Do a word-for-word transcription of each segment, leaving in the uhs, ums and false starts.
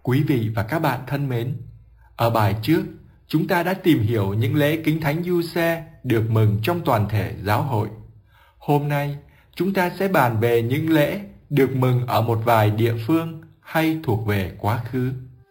Quý vị và các bạn thân mến, ở bài trước, chúng ta đã tìm hiểu những lễ kính thánh Giuse được mừng trong toàn thể giáo hội. Hôm nay, chúng ta sẽ bàn về những lễ được mừng ở một vài địa phương hay thuộc về quá khứ.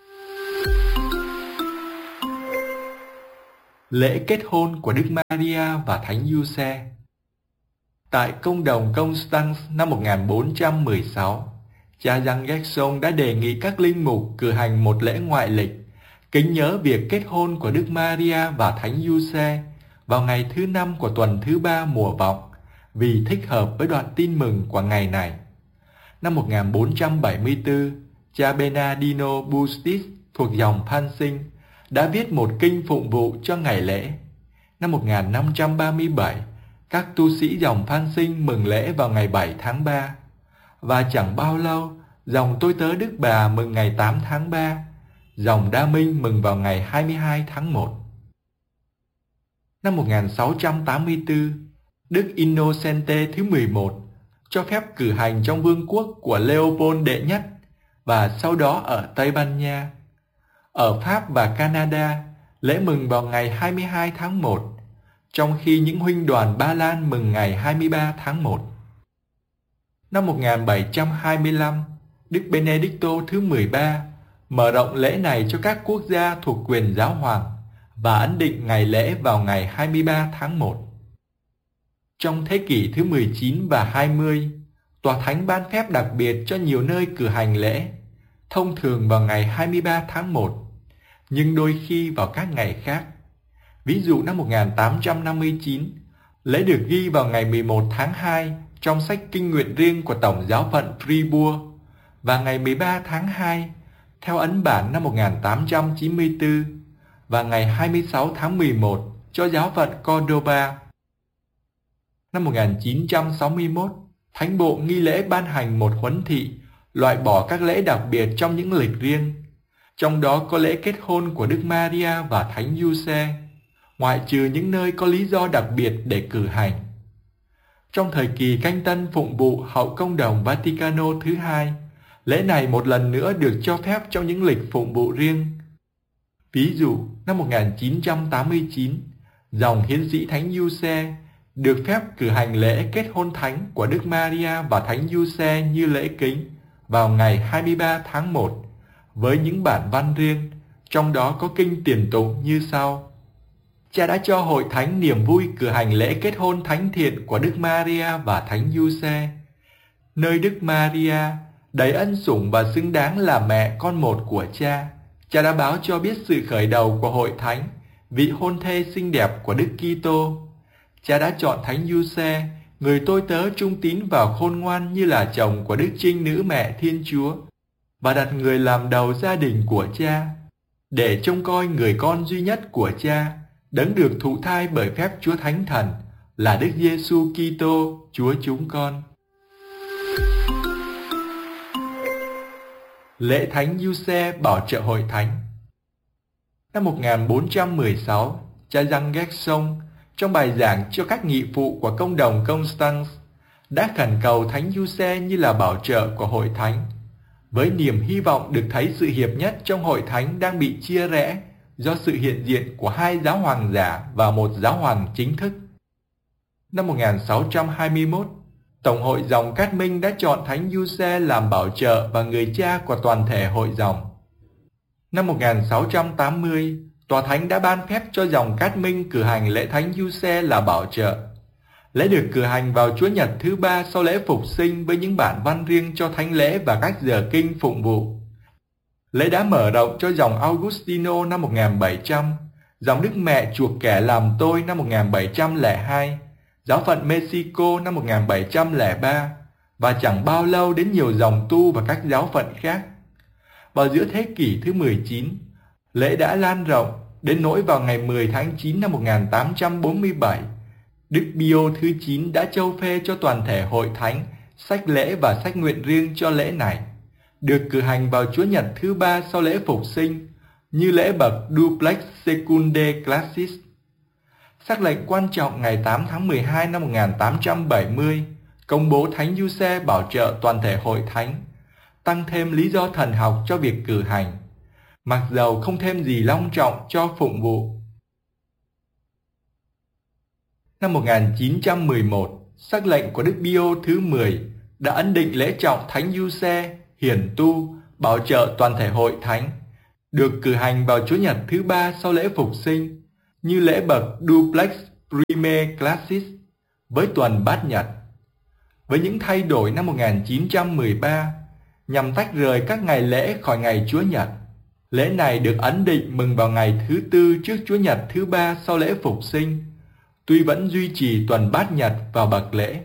Lễ kết hôn của Đức Maria và Thánh Giuse. Tại công đồng Constance năm một nghìn bốn trăm mười sáu, cha Jean Gerson đã đề nghị các linh mục cử hành một lễ ngoại lịch kính nhớ việc kết hôn của Đức Maria và Thánh Giuse vào ngày thứ năm của tuần thứ ba mùa vọng, vì thích hợp với đoạn tin mừng của ngày này. Năm một nghìn bốn trăm bảy mươi tư, cha Bernardino Bustis thuộc dòng Phan Sinh đã viết một kinh phụng vụ cho ngày lễ. Năm một nghìn năm trăm ba mươi bảy, các tu sĩ dòng Phan Sinh mừng lễ vào ngày bảy tháng ba, và chẳng bao lâu, dòng Tôi Tớ Đức Bà mừng ngày tám tháng ba, dòng Đa Minh mừng vào ngày hai mươi hai tháng một. Năm một nghìn sáu trăm tám mươi tư, Đức Innocente thứ mười một cho phép cử hành trong vương quốc của Leopold đệ nhất và sau đó ở Tây Ban Nha. Ở Pháp và Canada, lễ mừng vào ngày hai mươi hai tháng một, trong khi những huynh đoàn Ba Lan mừng ngày hai mươi ba tháng một. Năm một nghìn bảy trăm hai mươi lăm, Đức Benedicto thứ mười ba mở rộng lễ này cho các quốc gia thuộc quyền giáo hoàng và ấn định ngày lễ vào ngày hai mươi ba tháng một. Trong thế kỷ thứ mười chín và hai mươi, Tòa Thánh ban phép đặc biệt cho nhiều nơi cử hành lễ, thông thường vào ngày hai mươi ba tháng một, nhưng đôi khi vào các ngày khác. Ví dụ năm một nghìn tám trăm năm mươi chín, lễ được ghi vào ngày mười một tháng hai trong sách kinh nguyện riêng của Tổng giáo phận Fribourg, và ngày mười ba tháng hai theo ấn bản năm một nghìn tám trăm chín mươi tư, và ngày hai mươi sáu tháng mười một cho giáo phận Cordoba. Năm một nghìn chín trăm sáu mươi mốt, Thánh bộ nghi lễ ban hành một huấn thị loại bỏ các lễ đặc biệt trong những lịch riêng, trong đó có lễ kết hôn của Đức Maria và Thánh Giuse, ngoại trừ những nơi có lý do đặc biệt để cử hành. Trong thời kỳ canh tân phụng vụ hậu công đồng Vaticano thứ hai, lễ này một lần nữa được cho phép trong những lịch phụng vụ riêng. Ví dụ, năm một nghìn chín trăm tám mươi chín, dòng hiến sĩ Thánh Giuse được phép cử hành lễ kết hôn thánh của Đức Maria và Thánh Giuse như lễ kính vào ngày hai mươi ba tháng một, với những bản văn riêng, trong đó có kinh tiền tụng như sau. Cha đã cho hội thánh niềm vui cử hành lễ kết hôn thánh thiện của Đức Maria và Thánh Giuse, nơi Đức Maria đầy ân sủng và xứng đáng là mẹ con một của cha. Cha đã báo cho biết sự khởi đầu của hội thánh, vị hôn thê xinh đẹp của Đức Kitô. Cha đã chọn Thánh Giuse, người tôi tớ trung tín và khôn ngoan như là chồng của Đức Trinh Nữ Mẹ Thiên Chúa, và đặt người làm đầu gia đình của cha, để trông coi người con duy nhất của cha, đấng được thụ thai bởi phép Chúa Thánh Thần, là Đức Giêsu Kitô, Chúa chúng con. Lễ Thánh Giuse bảo trợ hội thánh. Năm một nghìn bốn trăm mười sáu, cha Jean Gerson trong bài giảng cho các nghị phụ của công đồng Constance đã khẩn cầu Thánh Giuse như là bảo trợ của hội thánh, với niềm hy vọng được thấy sự hiệp nhất trong hội thánh đang bị chia rẽ do sự hiện diện của hai giáo hoàng giả và một giáo hoàng chính thức. Năm một nghìn sáu trăm hai mươi mốt, Tổng hội dòng Cát Minh đã chọn Thánh Giuse làm bảo trợ và người cha của toàn thể hội dòng. Năm một nghìn sáu trăm tám mươi, Tòa Thánh đã ban phép cho dòng Cát Minh cử hành lễ Thánh Giuse là bảo trợ. Lễ được cử hành vào Chúa Nhật thứ ba sau lễ Phục Sinh với những bản văn riêng cho thánh lễ và các giờ kinh phụng vụ. Lễ đã mở rộng cho dòng Augustino năm một nghìn bảy trăm, dòng Đức Mẹ chuộc kẻ làm tôi năm một nghìn bảy trăm lẻ hai, giáo phận Mexico năm một nghìn bảy trăm lẻ ba, và chẳng bao lâu đến nhiều dòng tu và các giáo phận khác. Vào giữa thế kỷ thứ mười chín, lễ đã lan rộng đến nỗi vào ngày mười tháng chín năm một nghìn tám trăm bốn mươi bảy, Đức Pio thứ chín đã châu phê cho toàn thể hội thánh sách lễ và sách nguyện riêng cho lễ này, được cử hành vào Chúa Nhật thứ ba sau lễ Phục Sinh, như lễ bậc Duplex Secundae Classis. Sắc lệnh quan trọng ngày tám tháng mười hai năm một nghìn tám trăm bảy mươi công bố Thánh Giuse bảo trợ toàn thể hội thánh, tăng thêm lý do thần học cho việc cử hành, mặc dầu không thêm gì long trọng cho phụng vụ. Năm một nghìn chín trăm mười một, sắc lệnh của Đức Pio thứ mười đã ấn định lễ trọng Thánh Giuse, hiển tu, bảo trợ toàn thể hội thánh, được cử hành vào Chúa Nhật thứ ba sau lễ Phục sinh, như lễ bậc Duplex Prime Classis với tuần Bát Nhật. Với những thay đổi năm một nghìn chín trăm mười ba, nhằm tách rời các ngày lễ khỏi ngày Chúa Nhật, lễ này được ấn định mừng vào ngày thứ tư trước Chúa Nhật thứ ba sau lễ Phục sinh, tuy vẫn duy trì tuần Bát Nhật vào bậc lễ.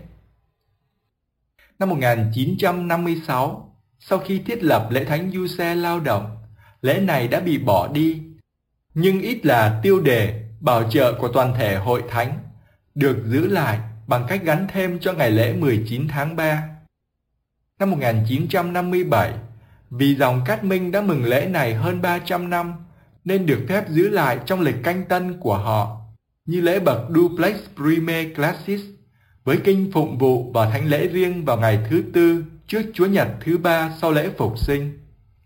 Năm một nghìn chín trăm năm mươi sáu, sau khi thiết lập lễ Thánh Giuse lao động, lễ này đã bị bỏ đi, nhưng ít là tiêu đề bảo trợ của toàn thể hội thánh được giữ lại bằng cách gắn thêm cho ngày lễ mười chín tháng ba. Năm một nghìn chín trăm năm mươi bảy, vì dòng Cát Minh đã mừng lễ này hơn ba trăm năm, nên được phép giữ lại trong lịch canh tân của họ, như lễ bậc Duplex Prime Classis, với kinh phụng vụ và thánh lễ riêng vào ngày thứ tư trước Chúa Nhật thứ ba sau lễ Phục sinh.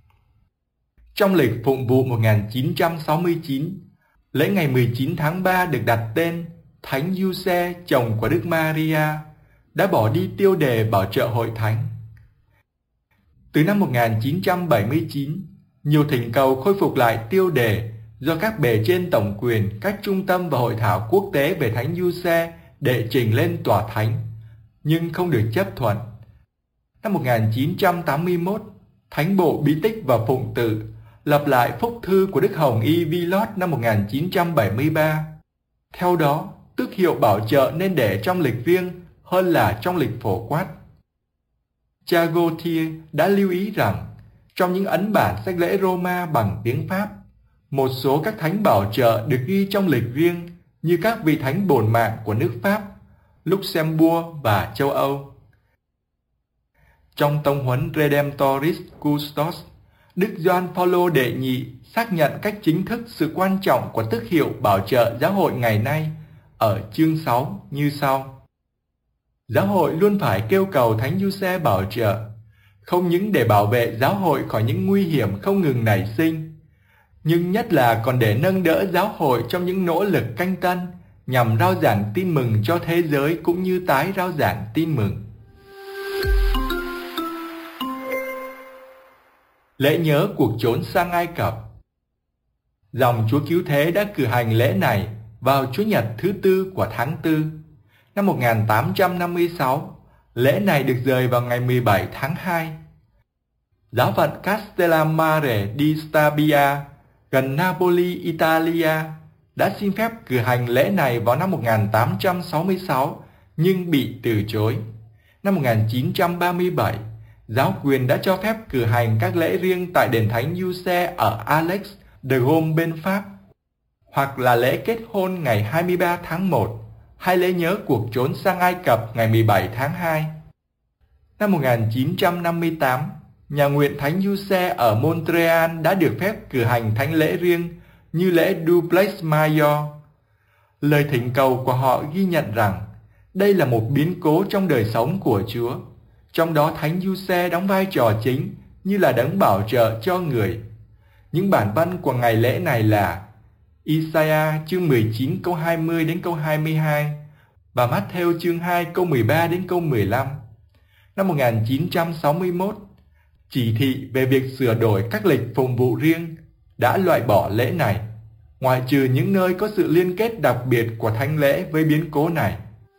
Trong lịch phụng vụ một nghìn chín trăm sáu mươi chín, lễ ngày mười chín tháng ba được đặt tên Thánh Giuse, chồng của Đức Maria, đã bỏ đi tiêu đề bảo trợ hội thánh. Từ năm một nghìn chín trăm bảy mươi chín, nhiều thỉnh cầu khôi phục lại tiêu đề do các bề trên tổng quyền, các trung tâm và hội thảo quốc tế về Thánh Giuse đệ trình lên tòa thánh, nhưng không được chấp thuận. Năm một nghìn chín trăm tám mươi mốt, Thánh bộ Bí tích và Phụng tự lập lại phúc thư của Đức Hồng Y Vlot năm một nghìn chín trăm bảy mươi ba. Theo đó, tước hiệu bảo trợ nên để trong lịch riêng hơn là trong lịch phổ quát. Cha Gautier đã lưu ý rằng, trong những ấn bản sách lễ Roma bằng tiếng Pháp, một số các thánh bảo trợ được ghi trong lịch riêng như các vị thánh bổn mạng của nước Pháp, Luxembourg và châu Âu. Trong tông huấn Redemptoris Custos, Đức Gioan Phaolô đệ nhị xác nhận cách chính thức sự quan trọng của tước hiệu bảo trợ giáo hội ngày nay ở chương sáu như sau. Giáo hội luôn phải kêu cầu Thánh Giuse bảo trợ, không những để bảo vệ giáo hội khỏi những nguy hiểm không ngừng nảy sinh, nhưng nhất là còn để nâng đỡ giáo hội trong những nỗ lực canh tân nhằm rao giảng tin mừng cho thế giới cũng như tái rao giảng tin mừng. Lễ nhớ cuộc trốn sang Ai Cập. Dòng Chúa Cứu Thế đã cử hành lễ này vào Chúa Nhật thứ tư của tháng tư. Năm một nghìn tám trăm năm mươi sáu, lễ này được dời vào ngày mười bảy tháng hai. Giáo phận Castellammare di Stabia, gần Napoli, Italia, đã xin phép cử hành lễ này vào năm một nghìn tám trăm sáu mươi sáu, nhưng bị từ chối. Năm một nghìn chín trăm ba mươi bảy, giáo quyền đã cho phép cử hành các lễ riêng tại đền Thánh Giuse ở Alex de Gaulle bên Pháp, hoặc là lễ kết hôn ngày hai mươi ba tháng một, hay lễ nhớ cuộc trốn sang Ai Cập ngày mười bảy tháng hai. Năm một nghìn chín trăm năm mươi tám, nhà nguyện Thánh Giuse ở Montreal đã được phép cử hành thánh lễ riêng như lễ Duplex Major. Lời thỉnh cầu của họ ghi nhận rằng đây là một biến cố trong đời sống của Chúa, trong đó Thánh Giuse đóng vai trò chính như là đấng bảo trợ cho người. Những bản văn của ngày lễ này là Isaiah chương mười chín câu hai mươi đến câu hai mươi hai và Matthew chương hai câu mười ba đến câu mười lăm. Năm một nghìn chín trăm sáu mươi mốt, chỉ thị về việc sửa đổi các lịch phụng vụ riêng đã loại bỏ lễ này, ngoại trừ những nơi có sự liên kết đặc biệt của thánh lễ với biến cố này.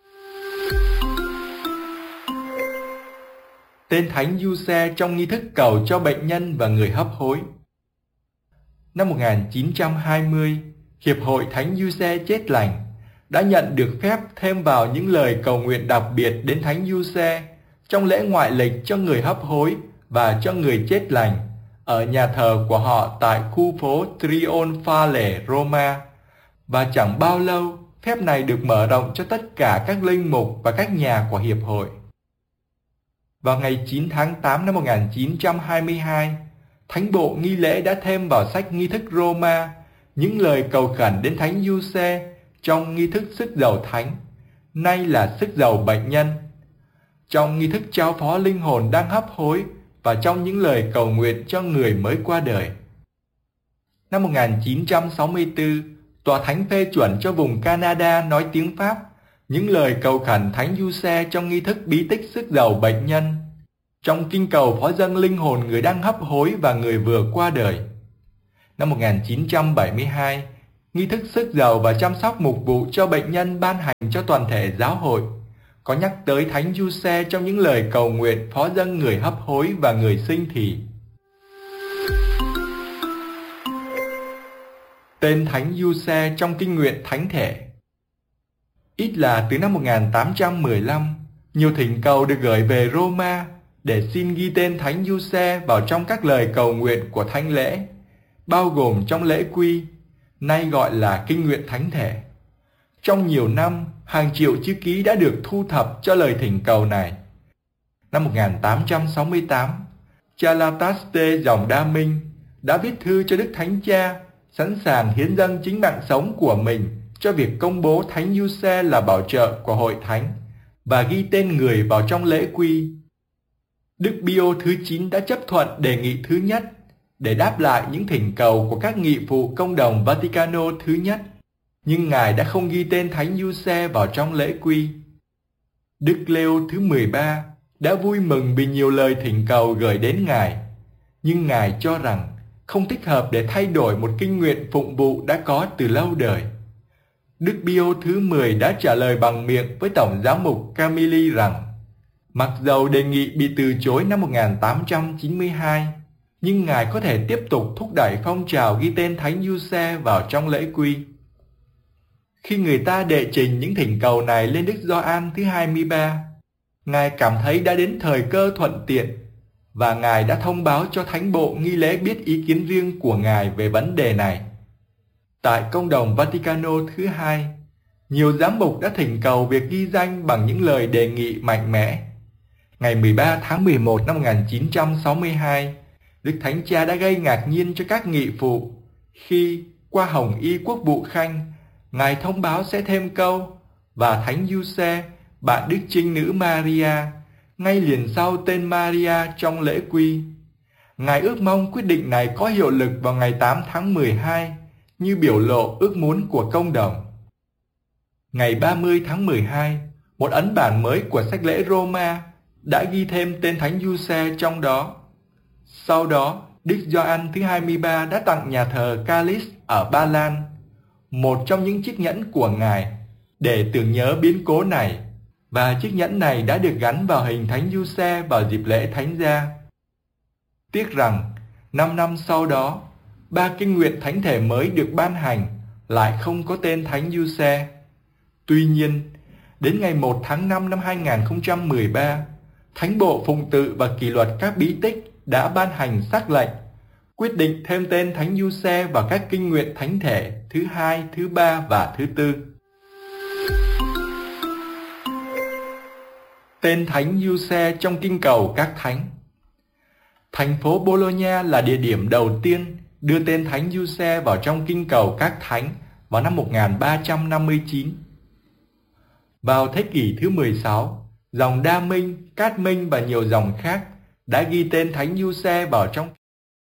Tên Thánh Giuse trong nghi thức cầu cho bệnh nhân và người hấp hối. Năm một nghìn chín trăm hai mươi, Hiệp hội Thánh Giuse chết lành đã nhận được phép thêm vào những lời cầu nguyện đặc biệt đến Thánh Giuse trong lễ ngoại lịch cho người hấp hối và cho người chết lành ở nhà thờ của họ tại khu phố Trionfale, Roma, và chẳng bao lâu phép này được mở rộng cho tất cả các linh mục và các nhà của Hiệp hội. Vào ngày chín tháng tám năm một nghìn chín trăm hai mươi hai, Thánh bộ nghi lễ đã thêm vào sách nghi thức Roma những lời cầu khẩn đến Thánh Giuse trong nghi thức sức dầu thánh, nay là sức dầu bệnh nhân. Trong nghi thức trao phó linh hồn đang hấp hối và trong những lời cầu nguyện cho người mới qua đời. Năm một nghìn chín trăm sáu mươi tư, Tòa Thánh phê chuẩn cho vùng Canada nói tiếng Pháp những lời cầu khẩn Thánh Giuse trong nghi thức bí tích sức giàu bệnh nhân, trong kinh cầu phó dâng linh hồn người đang hấp hối và người vừa qua đời. Năm một nghìn chín trăm bảy mươi hai, nghi thức sức giàu và chăm sóc mục vụ cho bệnh nhân ban hành cho toàn thể giáo hội, có nhắc tới Thánh Giuse trong những lời cầu nguyện phó dâng người hấp hối và người sinh thì. Tên Thánh Giuse trong kinh nguyện thánh thể. Ít là từ năm một nghìn tám trăm mười lăm, nhiều thỉnh cầu được gửi về Roma để xin ghi tên Thánh Giuse vào trong các lời cầu nguyện của thánh lễ, bao gồm trong lễ quy, nay gọi là kinh nguyện thánh thể. Trong nhiều năm, hàng triệu chữ ký đã được thu thập cho lời thỉnh cầu này. Năm một nghìn tám trăm sáu mươi tám, cha Lataste dòng Đa Minh đã viết thư cho Đức Thánh Cha, sẵn sàng hiến dâng chính mạng sống của mình cho việc công bố Thánh Giuse là bảo trợ của hội thánh và ghi tên người vào trong lễ quy. Đức Pio thứ chín đã chấp thuận đề nghị thứ nhất để đáp lại những thỉnh cầu của các nghị phụ công đồng Vaticano thứ nhất, nhưng Ngài đã không ghi tên Thánh Giuse vào trong lễ quy. Đức Leo thứ mười ba đã vui mừng vì nhiều lời thỉnh cầu gửi đến Ngài, nhưng Ngài cho rằng không thích hợp để thay đổi một kinh nguyện phụng vụ đã có từ lâu đời. Đức Pio thứ mười đã trả lời bằng miệng với Tổng giám mục Camilli rằng, mặc dầu đề nghị bị từ chối năm một nghìn tám trăm chín mươi hai, nhưng Ngài có thể tiếp tục thúc đẩy phong trào ghi tên Thánh Giuse vào trong lễ quy. Khi người ta đệ trình những thỉnh cầu này lên Đức Gioan thứ hai mươi ba, Ngài cảm thấy đã đến thời cơ thuận tiện, và Ngài đã thông báo cho Thánh bộ nghi lễ biết ý kiến riêng của Ngài về vấn đề này. Tại Công đồng Vaticano thứ hai, nhiều giám mục đã thỉnh cầu việc ghi danh bằng những lời đề nghị mạnh mẽ. Ngày mười ba tháng mười một năm một nghìn chín trăm sáu mươi hai, Đức Thánh Cha đã gây ngạc nhiên cho các nghị phụ khi, qua Hồng Y Quốc vụ Khanh, Ngài thông báo sẽ thêm câu và Thánh Giuse, bạn Đức Trinh Nữ Maria, ngay liền sau tên Maria trong lễ quy. Ngài ước mong quyết định này có hiệu lực vào ngày tám tháng mười hai, như biểu lộ ước muốn của công đồng. Ngày ba mươi tháng mười hai, một ấn bản mới của sách lễ Roma đã ghi thêm tên Thánh Giuse trong đó. Sau đó, Đức Gioan thứ hai mươi ba đã tặng nhà thờ Calis ở Ba Lan một trong những chiếc nhẫn của Ngài để tưởng nhớ biến cố này, và chiếc nhẫn này đã được gắn vào hình Thánh Giuse vào dịp lễ Thánh Gia. Tiếc rằng, năm năm sau đó, ba kinh nguyện thánh thể mới được ban hành lại không có tên Thánh Giuse. Tuy nhiên, đến ngày một tháng năm năm hai nghìn không trăm mười ba, Thánh bộ Phụng tự và Kỷ luật các bí tích đã ban hành sắc lệnh quyết định thêm tên Thánh Giuse vào các kinh nguyện thánh thể thứ hai, thứ ba và thứ tư. Tên Thánh Giuse trong kinh cầu các thánh. Thành phố Bologna là địa điểm đầu tiên đưa tên Thánh Giuse vào trong kinh cầu các thánh vào năm một nghìn ba trăm năm mươi chín. Vào thế kỷ thứ mười sáu, dòng Đa Minh, Cát Minh và nhiều dòng khác đã ghi tên Thánh Giuse vào trong